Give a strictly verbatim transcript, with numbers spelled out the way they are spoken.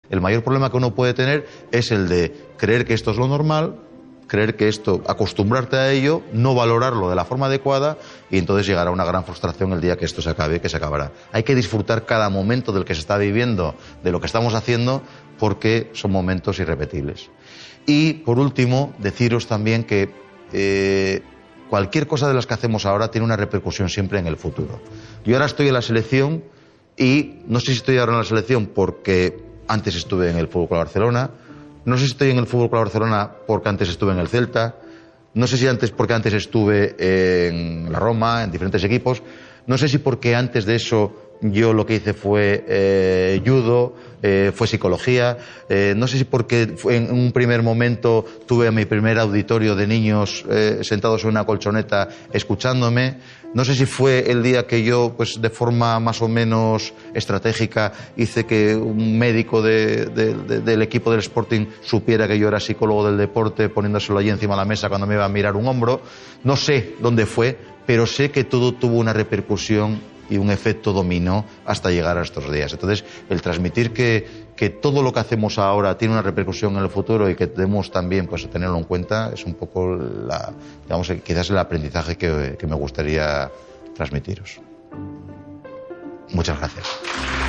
El mayor problema que uno puede tener es el de creer que esto es lo normal, creer que esto, acostumbrarte a ello, no valorarlo de la forma adecuada y entonces llegará una gran frustración el día que esto se acabe, que se acabará. Hay que disfrutar cada momento del que se está viviendo, de lo que estamos haciendo, porque son momentos irrepetibles. Y, por último, deciros también que eh, cualquier cosa de las que hacemos ahora tiene una repercusión siempre en el futuro. Yo ahora estoy en la selección y no sé si estoy ahora en la selección porque antes estuve en el Fútbol Club Barcelona, no sé si estoy en el Fútbol Club Barcelona porque antes estuve en el Celta, no sé si antes porque antes estuve en la Roma, en diferentes equipos, no sé si porque antes de eso yo lo que hice fue eh, judo, eh, fue psicología, eh, no sé si porque en un primer momento tuve mi primer auditorio de niños eh, sentados en una colchoneta escuchándome, no sé si fue el día que yo, pues de forma más o menos estratégica, hice que un médico de, de, de, del equipo del Sporting supiera que yo era psicólogo del deporte, poniéndoselo allí encima de la mesa cuando me iba a mirar un hombro. No sé dónde fue, pero sé que todo tuvo una repercusión y un efecto dominó hasta llegar a estos días. Entonces, el transmitir que, que todo lo que hacemos ahora tiene una repercusión en el futuro y que debemos también pues, tenerlo en cuenta es un poco, la, digamos, quizás el aprendizaje que, que me gustaría transmitiros. Muchas gracias.